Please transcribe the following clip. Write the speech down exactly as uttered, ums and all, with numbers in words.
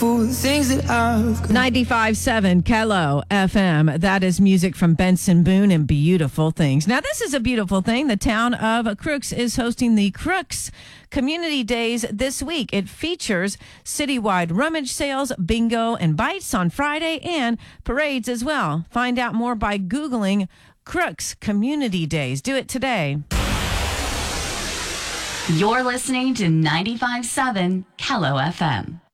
Things that I've ninety-five point seven Kello F M. That is music from Benson Boone and Beautiful Things. Now, this is a beautiful thing. The town of Crooks is hosting the Crooks Community Days this week. It features citywide rummage sales, bingo, and bites on Friday, and parades as well. Find out more by Googling Crooks Community Days. Do it today. You're listening to ninety-five point seven Kello F M.